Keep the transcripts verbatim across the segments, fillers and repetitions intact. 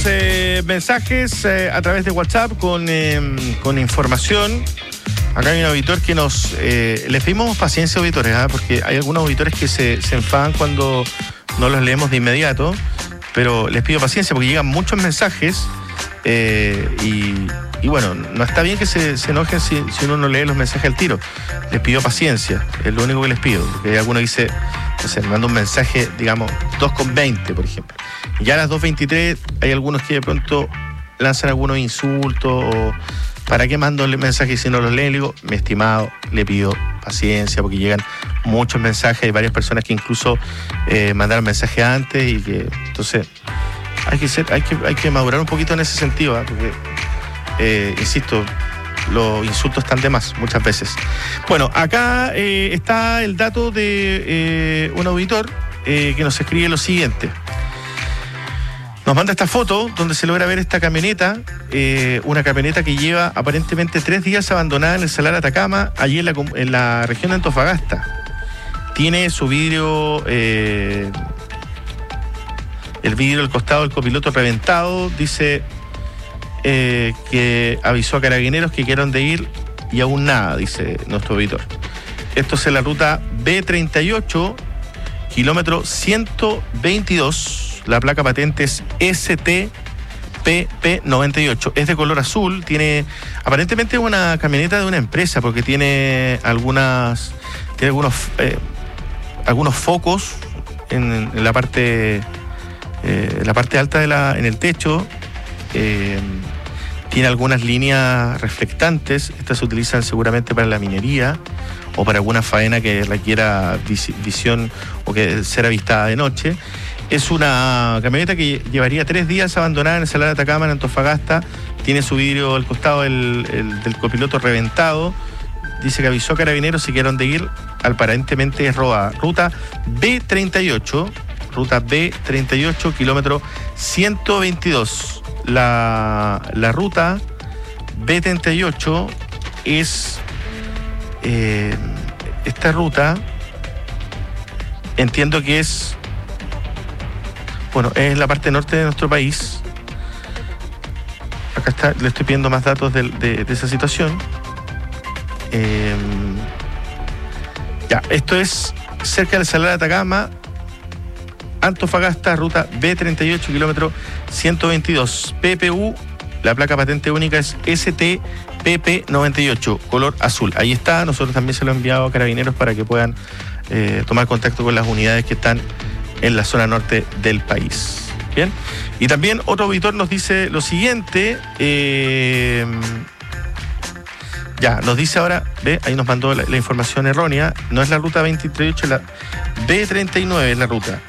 eh, mensajes eh, a través de WhatsApp con, eh, con información. Acá hay un auditor que nos... Eh, les pedimos paciencia, auditores, ¿eh? Porque hay algunos auditores que se, se enfadan cuando no los leemos de inmediato, pero les pido paciencia porque llegan muchos mensajes eh, y, y bueno, no está bien que se, se enojen si, si uno no lee los mensajes al tiro. Les pido paciencia, es lo único que les pido, porque hay alguno que dice, no sé, me manda un mensaje, digamos, dos con veinte, por ejemplo. Y ya a las dos veintitrés hay algunos que de pronto lanzan algunos insultos o ¿para qué mando el mensaje si no los leen? Le digo, mi estimado, le pido paciencia porque llegan muchos mensajes, hay varias personas que incluso eh, mandaron mensajes antes y que entonces hay que ser, hay que, hay que madurar un poquito en ese sentido, ¿eh? Porque eh, insisto, los insultos están de más muchas veces. Bueno, acá eh, está el dato de eh, un auditor eh, que nos escribe lo siguiente. Nos manda esta foto donde se logra ver esta camioneta, eh, una camioneta que lleva aparentemente tres días abandonada en el Salar Atacama, allí en la, en la región de Antofagasta. Tiene su vidrio, eh, el vidrio del costado del copiloto reventado. Dice eh, que avisó a carabineros que quedaron de ir y aún nada, dice nuestro auditor. Esto es en la ruta B treinta y ocho, kilómetro ciento veintidós. La placa patente es S T P P noventa y ocho. Es de color azul. Tiene aparentemente una camioneta de una empresa porque tiene algunas, tiene algunos, eh, algunos focos en, en la parte, eh, la parte alta de la, en el techo. Eh, tiene algunas líneas reflectantes. Estas se utilizan seguramente para la minería o para alguna faena que requiera vis- visión o que ser avistada de noche. Es una camioneta que llevaría tres días abandonada en el Salar de Atacama, en Antofagasta. Tiene su vidrio al costado del, el, del copiloto reventado. Dice que avisó a carabineros si quedaron de ir. Aparentemente es robada. Ruta B treinta y ocho, ruta B treinta y ocho, kilómetro ciento veintidós. La, la ruta B treinta y ocho es... Eh, esta ruta, entiendo que es... Bueno, es la parte norte de nuestro país. Acá está, le estoy pidiendo más datos de, de, de esa situación. Eh, ya, esto es cerca del Salar de Atacama, Antofagasta, ruta B treinta y ocho, kilómetro ciento veintidós. P P U, la placa patente única es S T P P noventa y ocho, color azul. Ahí está, nosotros también se lo hemos enviado a carabineros para que puedan eh, tomar contacto con las unidades que están en la zona norte del país. Bien. Y también otro auditor nos dice lo siguiente. Eh, ya, nos dice ahora, ve, ahí nos mandó la, la información errónea. No es la ruta veintiocho, la B treinta y nueve es la ruta.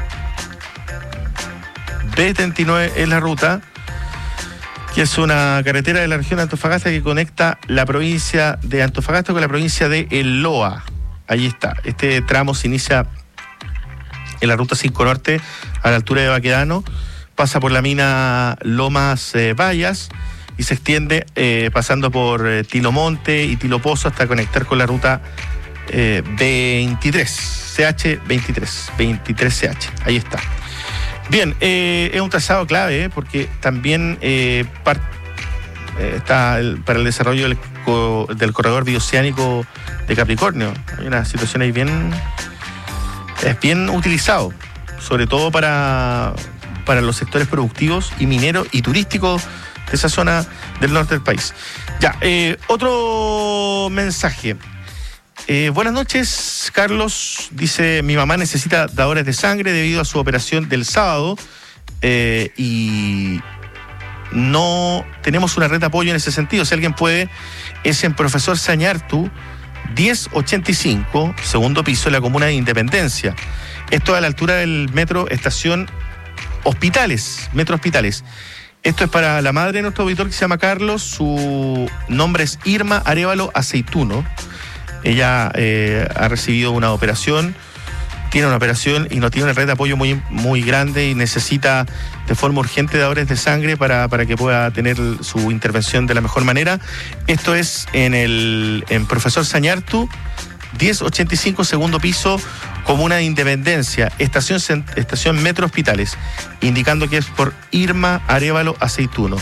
B treinta y nueve es la ruta, que es una carretera de la región de Antofagasta que conecta la provincia de Antofagasta con la provincia de El Loa. Ahí está. Este tramo se inicia en la ruta cinco Norte, a la altura de Baquedano, pasa por la mina Lomas eh, Vallas y se extiende eh, pasando por eh, Tilomonte y Tilopozo hasta conectar con la ruta eh, veintitrés, C H veintitrés, veintitrés C H. Ahí está. Bien, eh, es un trazado clave eh, porque también eh, part, eh, está el, para el desarrollo del, co, del corredor bioceánico de Capricornio. Hay una situación ahí bien... Es bien utilizado, sobre todo para, para los sectores productivos y mineros y turísticos de esa zona del norte del país. Ya, eh, otro mensaje. Eh, buenas noches, Carlos. Dice, mi mamá necesita dadores de sangre debido a su operación del sábado eh, y no tenemos una red de apoyo en ese sentido. Si alguien puede, es en Profesor Sañartu, diez ochenta y cinco, segundo piso, en la comuna de Independencia. Esto a la altura del metro estación Hospitales, Metro Hospitales. Esto es para la madre de nuestro auditor que se llama Carlos. Su nombre es Irma Arévalo Aceituno. Ella eh, ha recibido una operación, tiene una operación y no tiene una red de apoyo muy, muy grande y necesita de forma urgente dadores de sangre para, para que pueda tener su intervención de la mejor manera. Esto es en el en Profesor Sañartu, diez ochenta y cinco, segundo piso, Comuna de Independencia, estación, estación Metro Hospitales, indicando que es por Irma Arévalo Aceituno.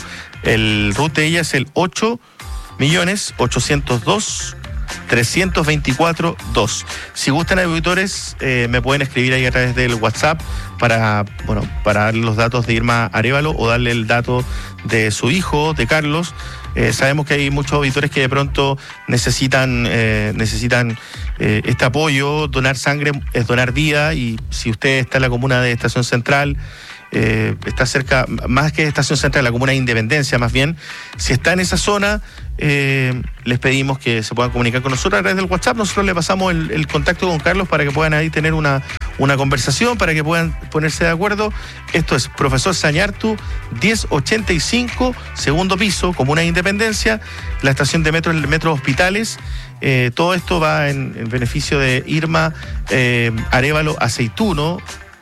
El root de ella es el ocho millones ochocientos dos mil trescientos veinticuatro dos. Si gustan, auditores, eh, me pueden escribir ahí a través del WhatsApp para, bueno, para darle los datos de Irma Arévalo o darle el dato de su hijo, de Carlos. Eh, sabemos que hay muchos auditores que de pronto necesitan, eh, necesitan eh, este apoyo. Donar sangre es donar vida, y si usted está en la comuna de Estación Central, Eh, está cerca, más que Estación Central, la comuna de Independencia más bien, si está en esa zona, eh, les pedimos que se puedan comunicar con nosotros a través del WhatsApp. Nosotros le pasamos el, el contacto con Carlos para que puedan ahí tener una, una conversación, para que puedan ponerse de acuerdo. Esto es Profesor Sañartu, diez ochenta y cinco, segundo piso, comuna de Independencia, la estación de metro, el Metro Hospitales. Eh, todo esto va en, en beneficio de Irma eh, Arévalo Aceituno,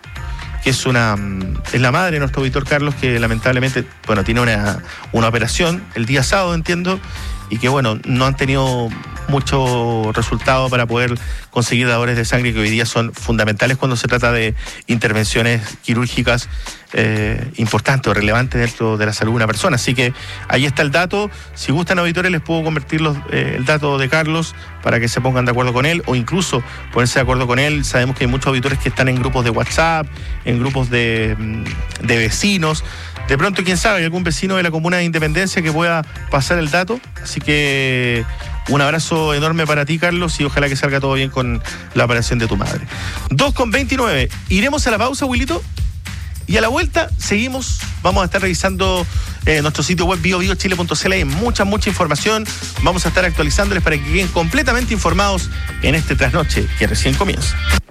que es una es la madre de nuestro auditor Carlos, que lamentablemente, bueno, tiene una, una operación el día sábado, entiendo, y que, bueno, no han tenido mucho resultado para poder conseguir dadores de sangre, que hoy día son fundamentales cuando se trata de intervenciones quirúrgicas eh, importantes o relevantes dentro de la salud de una persona. Así que ahí está el dato. Si gustan, auditores, les puedo convertir los, eh, el dato de Carlos para que se pongan de acuerdo con él, o incluso ponerse de acuerdo con él. Sabemos que hay muchos auditores que están en grupos de WhatsApp, en grupos de, de vecinos. De pronto, quién sabe, hay algún vecino de la comuna de Independencia que pueda pasar el dato. Así que un abrazo enorme para ti, Carlos, y ojalá que salga todo bien con la operación de tu madre. dos con veintinueve. Iremos a la pausa, Wilito, y a la vuelta seguimos. Vamos a estar revisando eh, nuestro sitio web bio bio chile punto c l. Hay mucha, mucha información. Vamos a estar actualizándoles para que queden completamente informados en este trasnoche que recién comienza.